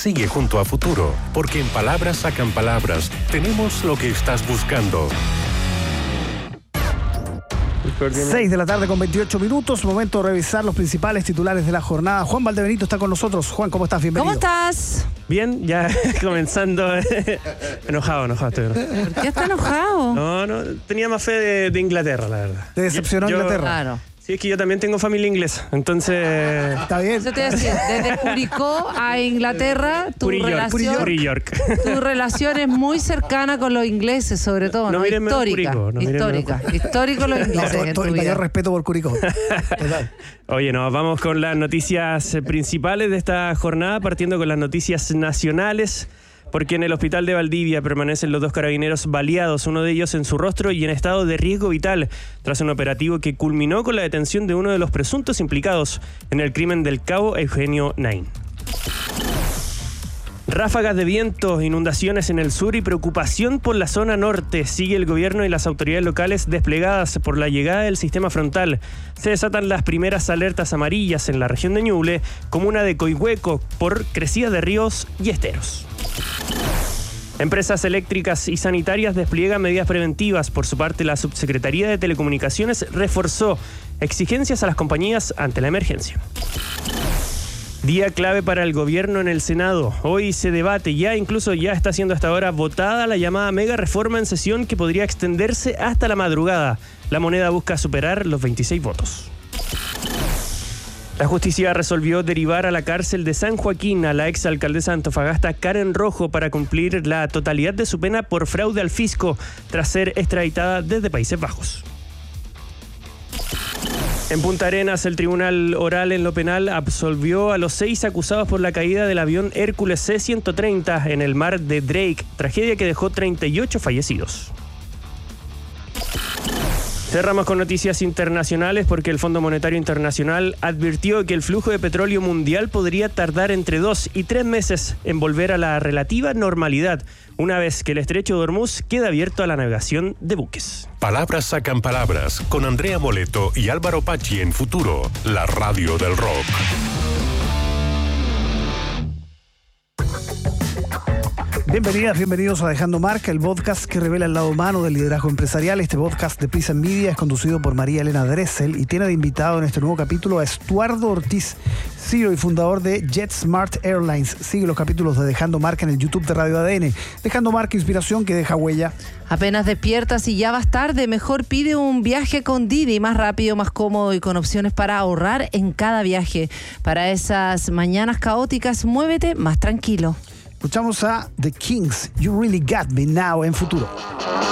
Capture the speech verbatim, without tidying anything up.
Sigue junto a Futuro, porque en Palabras Sacan Palabras tenemos lo que estás buscando. seis de la tarde con veintiocho minutos, momento de revisar los principales titulares de la jornada. Juan Valdebenito está con nosotros. Juan, ¿cómo estás? Bienvenido. ¿Cómo estás? Bien, ya comenzando. enojado, enojado estoy. Enojado. ¿Por qué está enojado? No, no, tenía más fe de, de Inglaterra, la verdad. ¿Te decepcionó yo, Inglaterra? Claro. Sí, es que yo también tengo familia inglesa, entonces... Está bien. Eso te voy a decir, desde Curicó a Inglaterra, tu Puri York, relación, Puri York. tu relación es muy cercana con los ingleses, sobre todo, ¿no? No miren menos Histórica, Curicó, no miren histórica, menos- histórico los No, ingleses todo, en todo tu el vida. mayor respeto por Curicó. Total. Oye, nos vamos con las noticias principales de esta jornada, partiendo con las noticias nacionales, porque en el hospital de Valdivia permanecen los dos carabineros baleados, uno de ellos en su rostro y en estado de riesgo vital, tras un operativo que culminó con la detención de uno de los presuntos implicados en el crimen del cabo Eugenio Nain. Ráfagas de viento, inundaciones en el sur y preocupación por la zona norte. Sigue el gobierno y las autoridades locales desplegadas por la llegada del sistema frontal. Se desatan las primeras alertas amarillas en la región de Ñuble, comuna de Coihueco, por crecidas de ríos y esteros. Empresas eléctricas y sanitarias despliegan medidas preventivas. Por su parte, la Subsecretaría de Telecomunicaciones reforzó exigencias a las compañías ante la emergencia. Día clave para el gobierno en el Senado. Hoy se debate, ya incluso ya está siendo hasta ahora votada la llamada mega reforma en sesión que podría extenderse hasta la madrugada. La moneda busca superar los veintiséis votos. La justicia resolvió derivar a la cárcel de San Joaquín a la exalcaldesa de Antofagasta Karen Rojo para cumplir la totalidad de su pena por fraude al fisco tras ser extraditada desde Países Bajos. En Punta Arenas, el Tribunal Oral en lo Penal absolvió a los seis acusados por la caída del avión Hércules C ciento treinta en el mar de Drake, tragedia que dejó treinta y ocho fallecidos. Cerramos con noticias internacionales porque el Fondo Monetario Internacional advirtió que el flujo de petróleo mundial podría tardar entre dos y tres meses en volver a la relativa normalidad, una vez que el estrecho de Hormuz queda abierto a la navegación de buques. Palabras Sacan Palabras con Andrea Moleto y Álvaro Pachi en Futuro, la radio del rock. Bienvenidas, bienvenidos a Dejando Marca, el podcast que revela el lado humano del liderazgo empresarial. Este podcast de Prisa Media es conducido por María Elena Dressel y tiene de invitado en este nuevo capítulo a Estuardo Ortiz, C E O y fundador de JetSmart Airlines. Sigue los capítulos de Dejando Marca en el YouTube de Radio A D N. Dejando Marca, inspiración que deja huella. Apenas despiertas y ya vas tarde, mejor pide un viaje con Didi, más rápido, más cómodo y con opciones para ahorrar en cada viaje. Para esas mañanas caóticas, muévete más tranquilo. Escuchamos a The Kings, You Really Got Me Now en Futuro.